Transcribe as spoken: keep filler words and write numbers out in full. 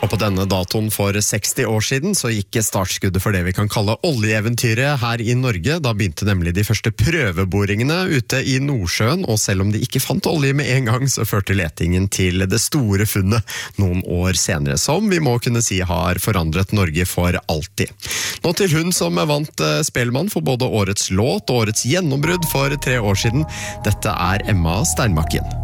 Og på denne datoen for seksti år siden så gikk startskuddet for det vi kan kalle oljeeventyret her i Norge. Da begynte nemlig de første prøveboringene ute i Nordsjøen, og selv om de ikke fant olje med en gang, så førte letingen til det store funnet noen år senere, som vi må kunne si har forandret Norge for alltid. Nå til hun som vant Spellemann for både årets låt og årets gjennombrudd for tre år siden. Dette er Emma Steinbakken.